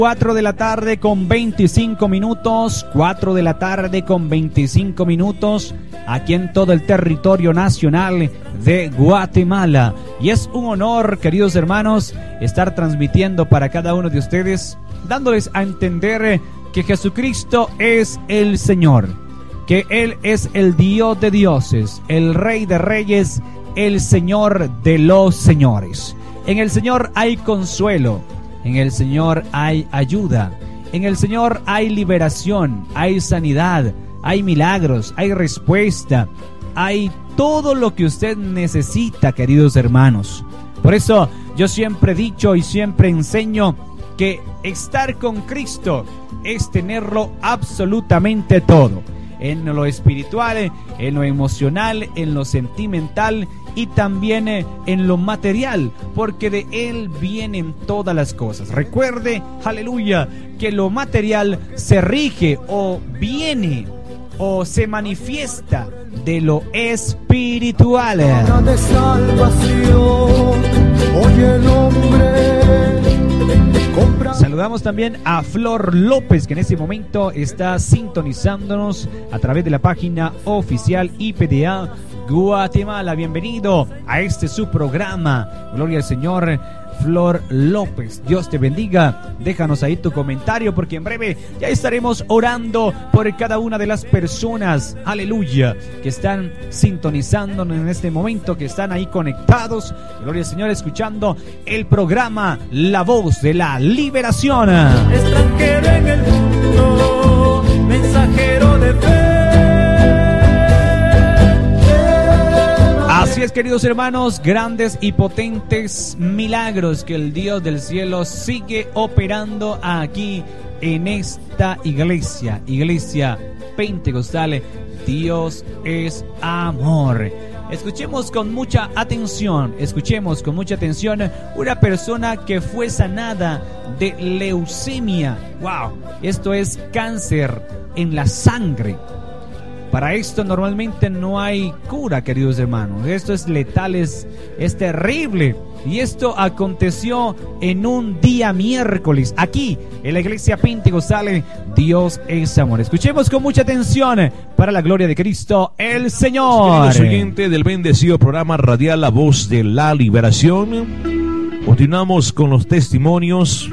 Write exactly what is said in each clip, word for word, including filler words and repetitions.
cuatro de la tarde con veinticinco minutos, cuatro de la tarde con veinticinco minutos, aquí en todo el territorio nacional de Guatemala. Y es un honor, queridos hermanos, estar transmitiendo para cada uno de ustedes, dándoles a entender que Jesucristo es el Señor, que Él es el Dios de dioses, el Rey de reyes, el Señor de los señores. En el Señor hay consuelo, en el Señor hay ayuda, en el Señor hay liberación, hay sanidad, hay milagros, hay respuesta, hay todo lo que usted necesita, queridos hermanos. Por eso yo siempre he dicho y siempre enseño que estar con Cristo es tenerlo absolutamente todo, en lo espiritual, en lo emocional, en lo sentimental y también en lo material, porque de Él vienen todas las cosas. Recuerde, aleluya, que lo material se rige o viene o se manifiesta de lo espiritual. De salvación, oye el hombre. Saludamos también a Flor López, que en este momento está sintonizándonos a través de la página oficial I P D A Guatemala. Bienvenido a este su programa. Gloria al Señor. Flor López, Dios te bendiga. Déjanos ahí tu comentario, porque en breve ya estaremos orando por cada una de las personas, aleluya, que están sintonizándonos en este momento, que están ahí conectados, gloria al Señor, escuchando el programa La Voz de la Liberación. Extranjero en el mundo, mensajero de fe. Así es, queridos hermanos, grandes y potentes milagros que el Dios del cielo sigue operando aquí en esta iglesia, iglesia pentecostal. Dios es amor. Escuchemos con mucha atención, escuchemos con mucha atención una persona que fue sanada de leucemia. Wow, esto es cáncer en la sangre. Para esto normalmente no hay cura, queridos hermanos. Esto es letal, es, es terrible. Y esto aconteció en un día miércoles, aquí en la iglesia pentecostal. Dios es amor. Escuchemos con mucha atención para la gloria de Cristo el Señor. Queridos oyentes del bendecido programa radial La Voz de la Liberación, continuamos con los testimonios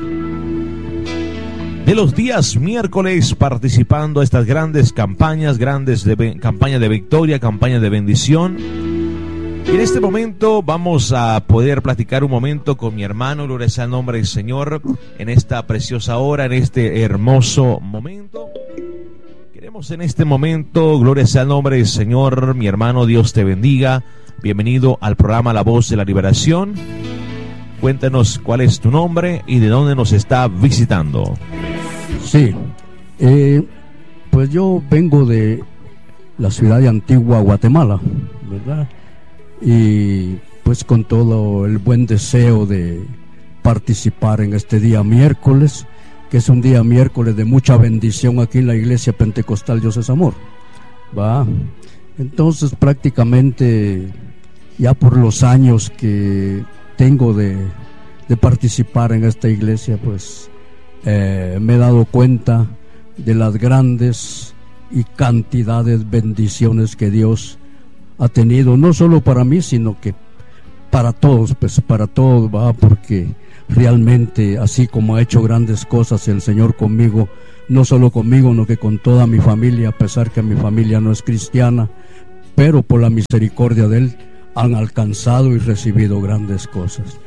de los días miércoles, participando a estas grandes campañas, grandes de, campañas de victoria, campañas de bendición. Y en este momento vamos a poder platicar un momento con mi hermano, gloria sea el nombre del Señor, en esta preciosa hora, en este hermoso momento. Queremos en este momento, gloria sea el nombre del Señor, mi hermano, Dios te bendiga. Bienvenido al programa La Voz de la Liberación. Cuéntanos cuál es tu nombre y de dónde nos está visitando. Sí, eh, pues yo vengo de la ciudad de Antigua, Guatemala, ¿verdad? Y pues con todo el buen deseo de participar en este día miércoles, que es un día miércoles de mucha bendición aquí en la iglesia pentecostal Dios es amor, ¿va? Entonces prácticamente ya por los años que tengo de, de participar en esta iglesia, pues eh, me he dado cuenta de las grandes y cantidades bendiciones que Dios ha tenido, no solo para mí, sino que para todos, pues para todos, va, porque realmente así como ha hecho grandes cosas el Señor conmigo, no solo conmigo, sino que con toda mi familia, a pesar que mi familia no es cristiana, pero por la misericordia de Él han alcanzado y recibido grandes cosas.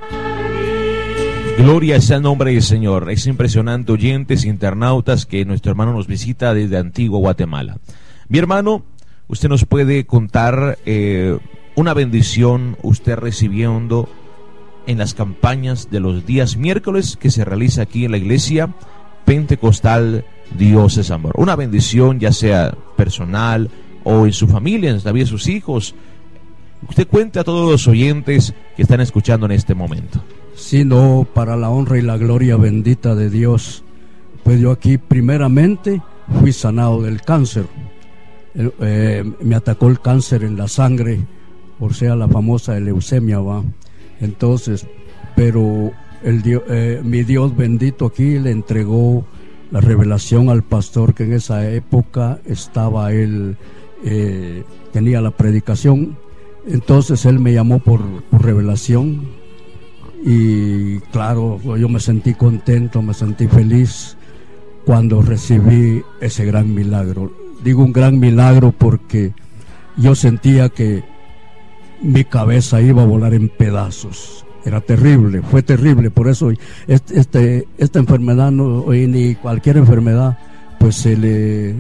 Gloria sea el nombre del Señor. Es impresionante, oyentes, internautas, que nuestro hermano nos visita desde Antigua, Guatemala. Mi hermano, usted nos puede contar eh, una bendición usted recibiendo en las campañas de los días miércoles que se realiza aquí en la iglesia pentecostal Dios es amor. Una bendición ya sea personal o en su familia, en la vida de sus hijos. Usted cuente a todos los oyentes que están escuchando en este momento. Sino para la honra y la gloria bendita de Dios. Pues yo aquí primeramente fui sanado del cáncer. Eh, eh, me atacó el cáncer en la sangre, o sea la famosa leucemia, va. Entonces, pero el Dios, eh, mi Dios bendito aquí le entregó la revelación al pastor, que en esa época estaba él, eh, tenía la predicación. Entonces él me llamó por, por revelación, y claro, yo me sentí contento, me sentí feliz cuando recibí ese gran milagro. Digo un gran milagro porque yo sentía que mi cabeza iba a volar en pedazos. Era terrible, fue terrible. Por eso este, este, esta enfermedad, no, ni cualquier enfermedad, pues se le,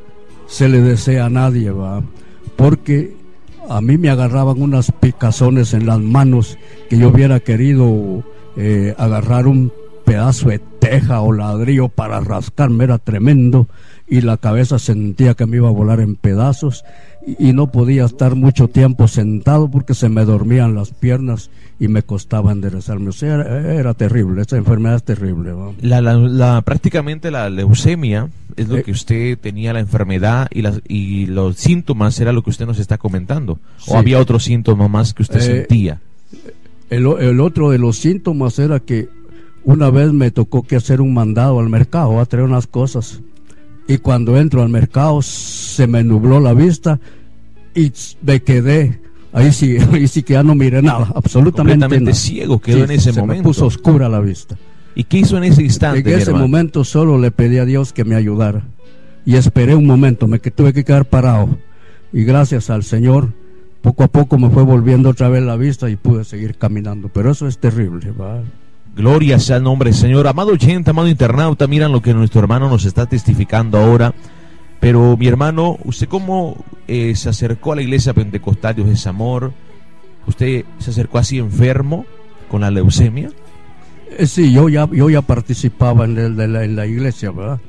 se le desea a nadie, ¿va? Porque a mí me agarraban unas picazones en las manos que yo hubiera querido eh, agarrar un pedazo de teja o ladrillo para rascarme, era tremendo, y la cabeza sentía que me iba a volar en pedazos, y, y no podía estar mucho tiempo sentado porque se me dormían las piernas y me costaba enderezarme. O sea, era, era terrible, esta enfermedad es terrible, ¿no? La, la, la, prácticamente la leucemia es lo eh, que usted tenía, la enfermedad, y, las, y los síntomas era lo que usted nos está comentando. Sí. ¿O había otros síntomas más que usted eh, sentía? El, el otro de los síntomas era que una vez me tocó que hacer un mandado al mercado a traer unas cosas, y cuando entro al mercado se me nubló la vista y me quedé ahí sí, ahí sí que ya no miré nada, absolutamente completamente nada. Ciego quedó Sí, en ese se momento. Me puso oscura la vista. ¿Y qué hizo en ese instante? En ese hermano? momento solo le pedí a Dios que me ayudara, y esperé un momento, me que tuve que quedar parado, y gracias al Señor poco a poco me fue volviendo otra vez la vista y pude seguir caminando. Pero eso es terrible, ¿va? Gloria sea el nombre del Señor. Amado oyente, amado internauta, miran lo que nuestro hermano nos está testificando ahora. Pero mi hermano, ¿usted cómo eh, se acercó a la iglesia pentecostal Dios es Amor? ¿Usted se acercó así enfermo con la leucemia? Eh, sí, yo ya, yo ya participaba en, el, de la, en la iglesia, ¿verdad?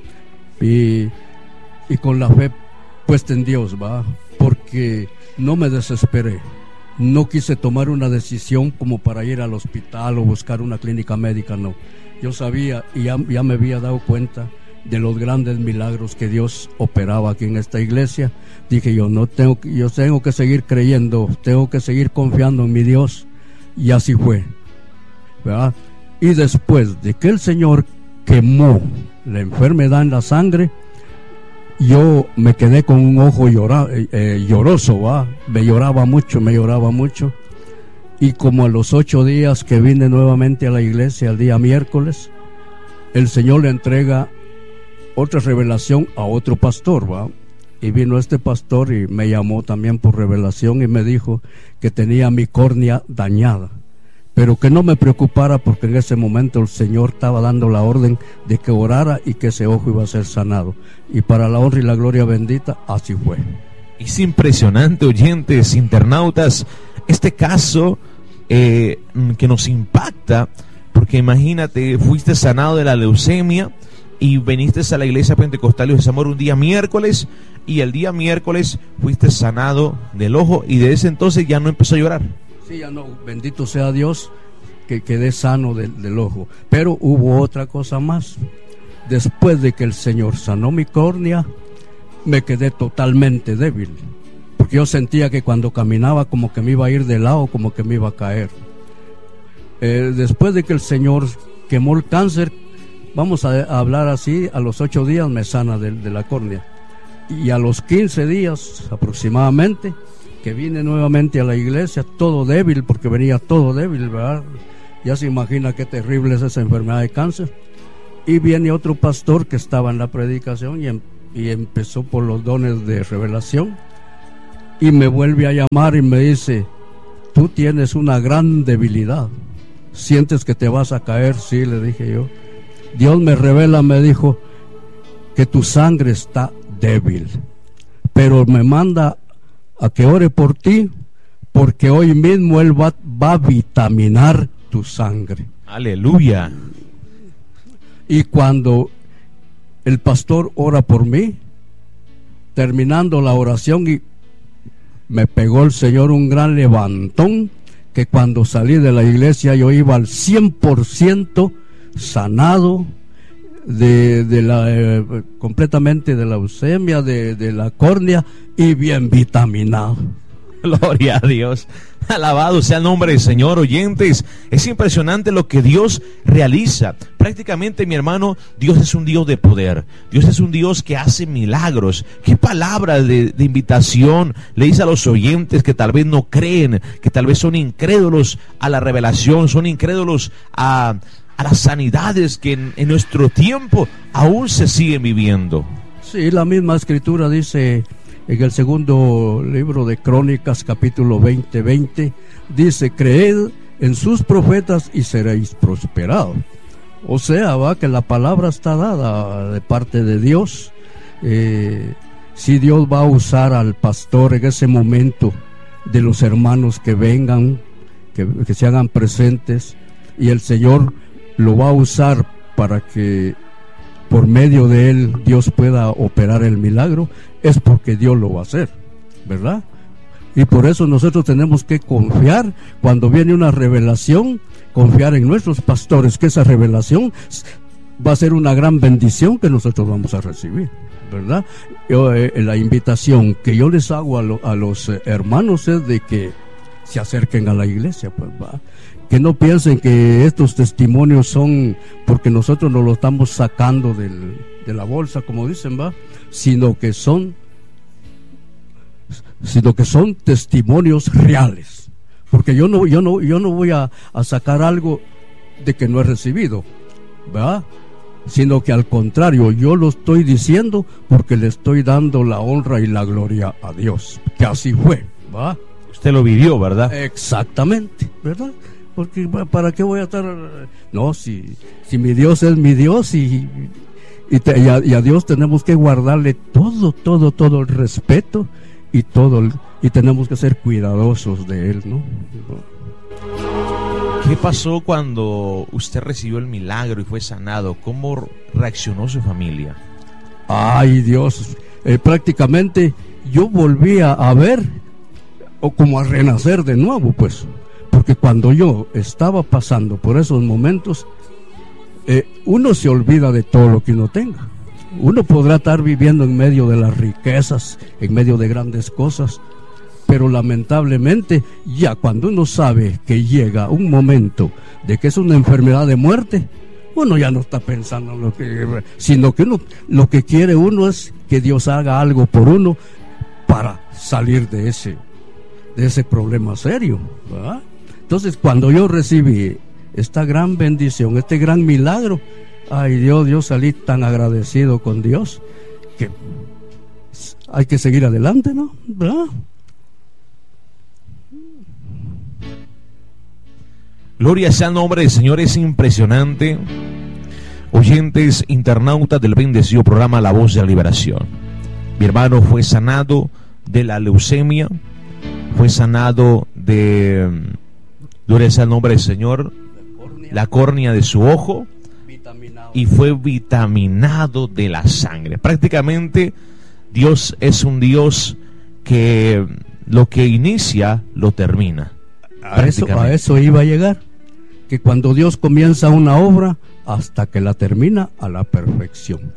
Y, y con la fe puesta en Dios, ¿verdad? Porque no me desesperé. No quise tomar una decisión como para ir al hospital o buscar una clínica médica, no. Yo sabía y ya, ya me había dado cuenta de los grandes milagros que Dios operaba aquí en esta iglesia. Dije yo, no tengo, yo tengo que seguir creyendo, tengo que seguir confiando en mi Dios, y así fue, ¿verdad? Y después de que el Señor quemó la enfermedad en la sangre, yo me quedé con un ojo llora, eh, lloroso, ¿va? Me lloraba mucho, me lloraba mucho. Y como a los ocho días que vine nuevamente a la iglesia, el día miércoles, el Señor le entrega otra revelación a otro pastor, ¿va? Y vino este pastor y me llamó también por revelación y me dijo que tenía mi córnea dañada, pero que no me preocupara porque en ese momento el Señor estaba dando la orden de que orara y que ese ojo iba a ser sanado. Y para la honra y la gloria bendita, así fue. Es impresionante, oyentes, internautas, este caso eh, que nos impacta, porque imagínate, fuiste sanado de la leucemia y viniste a la iglesia pentecostal Dios es Amor un día miércoles, y el día miércoles fuiste sanado del ojo, y desde ese entonces ya no empezó a llorar. Sí, ya no, bendito sea Dios, que quedé sano del, del ojo. Pero hubo otra cosa más. Después de que el Señor sanó mi córnea, me quedé totalmente débil, porque yo sentía que cuando caminaba como que me iba a ir de lado, como que me iba a caer. Eh, después de que el Señor quemó el cáncer, vamos a, a hablar así, a los ocho días me sana de, de la córnea. Y a los quince días aproximadamente, que vine nuevamente a la iglesia, todo débil, porque venía todo débil, ¿verdad? Ya se imagina qué terrible es esa enfermedad de cáncer. Y viene otro pastor que estaba en la predicación y, em, y empezó por los dones de revelación, y me vuelve a llamar y me dice: tú tienes una gran debilidad, ¿sientes que te vas a caer? Sí, le dije yo. Dios me revela, me dijo, que tu sangre está débil, pero me manda a que ore por ti, porque hoy mismo Él va, va a vitaminar tu sangre. Aleluya. Y cuando el pastor ora por mí, terminando la oración, y me pegó el Señor un gran levantón, que cuando salí de la iglesia yo iba al cien por ciento sanado de, de la eh, completamente de la leucemia, de, de la córnea, y bien vitaminado. Gloria a Dios. Alabado sea el nombre del Señor, oyentes. Es impresionante lo que Dios realiza. Prácticamente, mi hermano, Dios es un Dios de poder. Dios es un Dios que hace milagros. ¿Qué palabra de, de invitación le dice a los oyentes que tal vez no creen, que tal vez son incrédulos a la revelación, son incrédulos a, a las sanidades que en, en nuestro tiempo aún se siguen viviendo? Sí, la misma escritura dice en el segundo libro de Crónicas, capítulo veinte, veinte, dice: creed en sus profetas y seréis prosperados. O sea, va que la palabra está dada de parte de Dios. Eh, si Dios va a usar al pastor en ese momento, de los hermanos que vengan, que, que se hagan presentes, y el Señor lo va a usar para que por medio de él Dios pueda operar el milagro, es porque Dios lo va a hacer, ¿verdad? Y por eso nosotros tenemos que confiar cuando viene una revelación, confiar en nuestros pastores, que esa revelación va a ser una gran bendición que nosotros vamos a recibir, ¿verdad? Yo, eh, la invitación que yo les hago a, lo, a los eh, hermanos es de que se acerquen a la iglesia, pues va. Que no piensen que estos testimonios son porque nosotros nos lo estamos sacando del, de la bolsa, como dicen, va, sino que son sino que son testimonios reales. Porque yo no, yo no, yo no voy a, a sacar algo de que no he recibido, ¿verdad? Sino que al contrario, yo lo estoy diciendo porque le estoy dando la honra y la gloria a Dios, que así fue, ¿verdad? Usted lo vivió, ¿verdad? Exactamente, ¿verdad? Porque ¿para qué voy a estar? No, si, si mi Dios es mi Dios y, y, te, y, a, y a Dios tenemos que guardarle todo, todo, todo el respeto y todo el, y tenemos que ser cuidadosos de él, ¿no? ¿Qué pasó cuando usted recibió el milagro y fue sanado? ¿Cómo reaccionó su familia? Ay, Dios, eh, prácticamente yo volví a, a ver, o como a renacer de nuevo, pues. Porque cuando yo estaba pasando por esos momentos, eh, uno se olvida de todo lo que uno tenga. Uno podrá estar viviendo en medio de las riquezas, en medio de grandes cosas, pero lamentablemente ya cuando uno sabe que llega un momento de que es una enfermedad de muerte, uno ya no está pensando en lo que, sino que uno, lo que quiere uno es que Dios haga algo por uno para salir de ese, de ese problema serio, ¿verdad? Entonces, cuando yo recibí esta gran bendición, este gran milagro, ay Dios, yo salí tan agradecido con Dios que hay que seguir adelante, ¿no? ¿Verdad? Gloria sea el nombre del Señor, es impresionante. Oyentes, internautas del bendecido programa La Voz de la Liberación. Mi hermano fue sanado de la leucemia, fue sanado de... Gloria sea el nombre del Señor, la córnea de su ojo, y fue vitaminado de la sangre. Prácticamente Dios es un Dios que lo que inicia lo termina. A eso, a eso iba a llegar, que cuando Dios comienza una obra hasta que la termina a la perfección.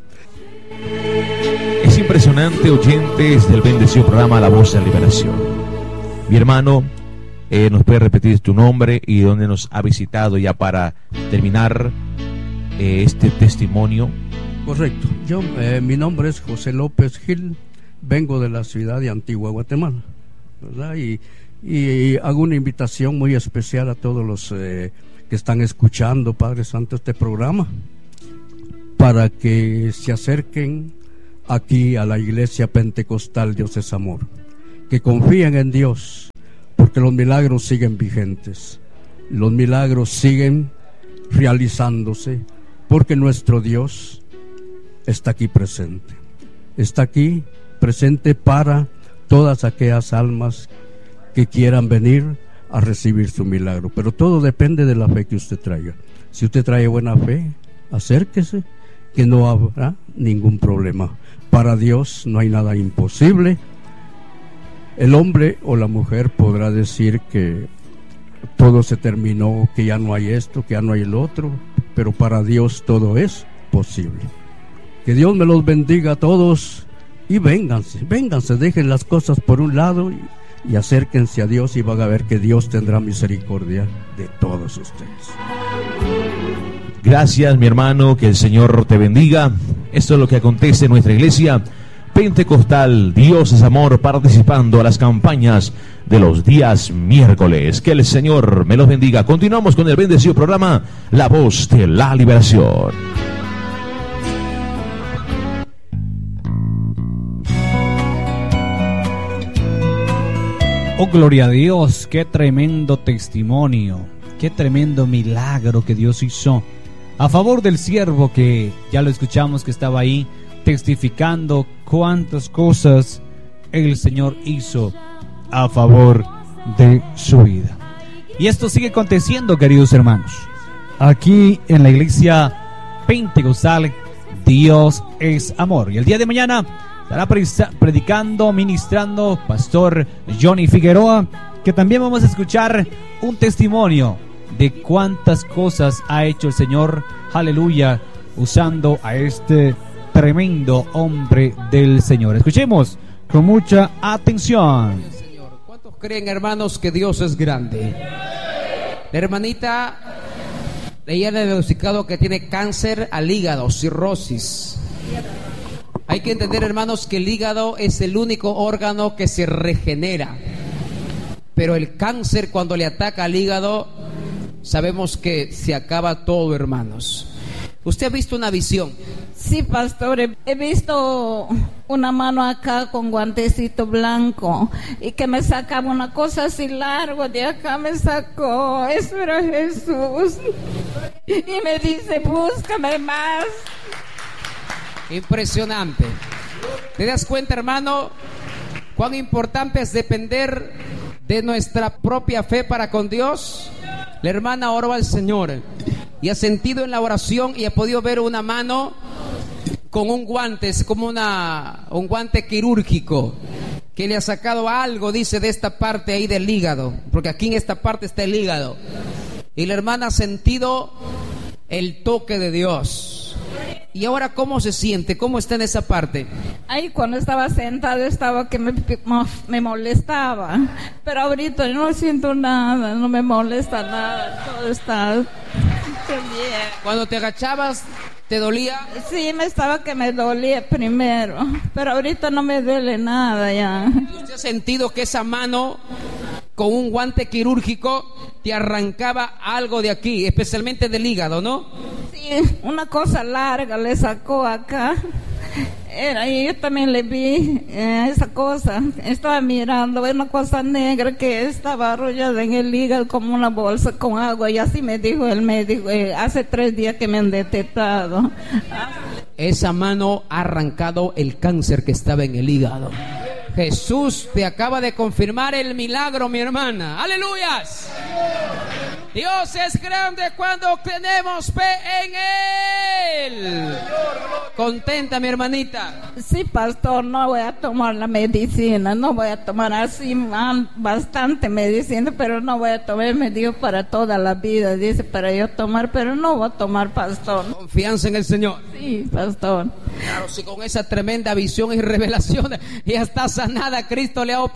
Es impresionante, oyentes del bendecido programa La Voz de la Liberación. Mi hermano, Eh, ¿nos puede repetir tu nombre y dónde nos ha visitado ya para terminar eh, este testimonio? Correcto. Yo, eh, mi nombre es José López Gil, vengo de la ciudad de Antigua, Guatemala, ¿verdad? Y, y hago una invitación muy especial a todos los eh, que están escuchando, Padre Santo, este programa, para que se acerquen aquí a la Iglesia Pentecostal Dios es Amor, que confíen en Dios, porque los milagros siguen vigentes, los milagros siguen realizándose, porque nuestro Dios está aquí presente, está aquí presente para todas aquellas almas que quieran venir a recibir su milagro. Pero todo depende de la fe que usted traiga. Si usted trae buena fe, acérquese, que no habrá ningún problema. Para Dios no hay nada imposible. El hombre o la mujer podrá decir que todo se terminó, que ya no hay esto, que ya no hay el otro, pero para Dios todo es posible. Que Dios me los bendiga a todos y vénganse, vénganse, dejen las cosas por un lado y y acérquense a Dios y van a ver que Dios tendrá misericordia de todos ustedes. Gracias, mi hermano, que el Señor te bendiga. Esto es lo que acontece en nuestra iglesia pentecostal Dios es Amor, participando a las campañas de los días miércoles. Que el Señor me los bendiga. Continuamos con el bendecido programa La Voz de la Liberación. Oh, gloria a Dios, qué tremendo testimonio, qué tremendo milagro que Dios hizo a favor del siervo que ya lo escuchamos, que estaba ahí testificando cuántas cosas el Señor hizo a favor de su vida. Y esto sigue aconteciendo, queridos hermanos, aquí en la iglesia pentecostal Dios es Amor. Y el día de mañana estará predicando, ministrando Pastor Johnny Figueroa, que también vamos a escuchar un testimonio de cuántas cosas ha hecho el Señor, aleluya, usando a este tremendo hombre del Señor. Escuchemos con mucha atención. ¿Cuántos creen, hermanos, que Dios es grande? La hermanita, ella le ha diagnosticado que tiene cáncer al hígado, cirrosis. Hay que entender, hermanos, que el hígado es el único órgano que se regenera, pero el cáncer, cuando le ataca al hígado, sabemos que se acaba todo, hermanos. ¿Usted ha visto una visión? Sí, pastor, he visto una mano acá con guantecito blanco y que me sacaba una cosa así largo, de acá me sacó, eso era Jesús, y me dice, búscame más. Impresionante. ¿Te das cuenta, hermano, cuán importante es depender de nuestra propia fe para con Dios? La hermana oró al Señor y ha sentido en la oración y ha podido ver una mano con un guante, es como una, un guante quirúrgico que le ha sacado algo, dice, de esta parte ahí del hígado, porque aquí en esta parte está el hígado, y la hermana ha sentido el toque de Dios. ¿Y ahora cómo se siente? ¿Cómo está en esa parte? Ahí cuando estaba sentada estaba que me, me molestaba, pero ahorita no siento nada, no me molesta nada, todo está bien. Cuando te agachabas, ¿te dolía? Sí, me estaba que me dolía primero, pero ahorita no me duele nada ya. ¿Y usted ha sentido que esa mano con un guante quirúrgico te arrancaba algo de aquí, especialmente del hígado, no? Sí, una cosa larga le sacó acá. Era, y yo también le vi eh, esa cosa. Estaba mirando una cosa negra que estaba arrollada en el hígado como una bolsa con agua, y así me dijo el médico, eh, hace tres días que me han detectado. Esa mano ha arrancado el cáncer que estaba en el hígado. Jesús te acaba de confirmar el milagro, mi hermana. ¡Aleluyas! Dios es grande cuando tenemos fe en Él. ¿Contenta, mi hermanita? Sí, pastor, no voy a tomar la medicina, no voy a tomar así bastante medicina, pero no voy a tomar, me dio para toda la vida, dice, para yo tomar, pero no voy a tomar, pastor. Confianza en el Señor. Sí, pastor. Claro, si con esa tremenda visión y revelación ya está sanada, Cristo le ha